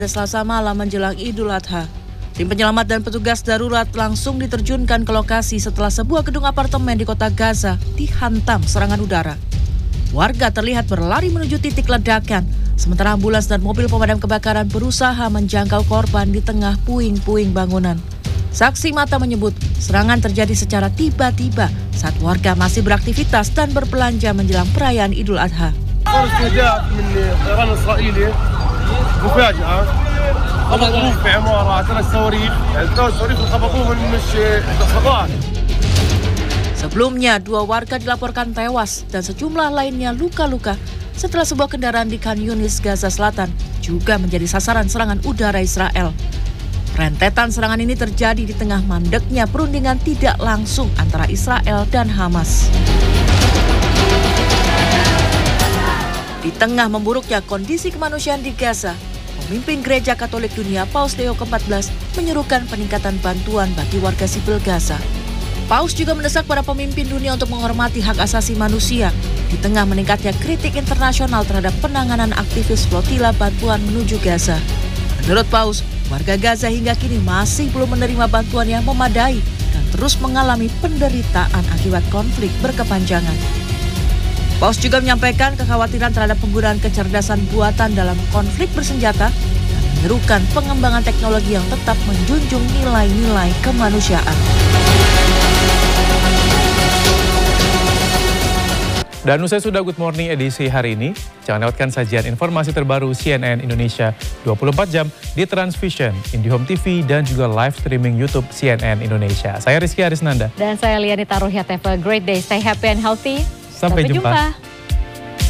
Selasa malam menjelang Idul Adha. Tim penyelamat dan petugas darurat langsung diterjunkan ke lokasi setelah sebuah gedung apartemen di kota Gaza dihantam serangan udara. Warga terlihat berlari menuju titik ledakan, sementara ambulans dan mobil pemadam kebakaran berusaha menjangkau korban di tengah puing-puing bangunan. Saksi mata menyebut serangan terjadi secara tiba-tiba saat warga masih beraktivitas dan berbelanja menjelang perayaan Idul Adha. مفاجأة خبطوه في عمارة 3 صواريخ، يعني 3 صواريخ خبطوهم مش الخضار. Sebelumnya, 2 warga dilaporkan tewas dan sejumlah lainnya luka-luka setelah sebuah kendaraan di Khan Yunis, Gaza Selatan juga menjadi sasaran serangan udara Israel. Rentetan serangan ini terjadi di tengah mandeknya perundingan tidak langsung antara Israel dan Hamas. Di tengah memburuknya kondisi kemanusiaan di Gaza, pemimpin Gereja Katolik Dunia Paus Leo ke-14 menyerukan peningkatan bantuan bagi warga sipil Gaza. Paus juga mendesak para pemimpin dunia untuk menghormati hak asasi manusia di tengah meningkatnya kritik internasional terhadap penanganan aktivis flotila bantuan menuju Gaza. Menurut Paus, warga Gaza hingga kini masih belum menerima bantuan yang memadai dan terus mengalami penderitaan akibat konflik berkepanjangan. Paus juga menyampaikan kekhawatiran terhadap penggunaan kecerdasan buatan dalam konflik bersenjata dan menyerukan pengembangan teknologi yang tetap menjunjung nilai-nilai kemanusiaan. Dan usai sudah Good Morning edisi hari ini, jangan lewatkan sajian informasi terbaru CNN Indonesia 24 jam di Transvision, IndiHome TV, dan juga live streaming YouTube CNN Indonesia. Saya Rizky Arisnanda. Dan saya Lianita Ruhyat. Have a great day. Stay happy and healthy. Sampai jumpa.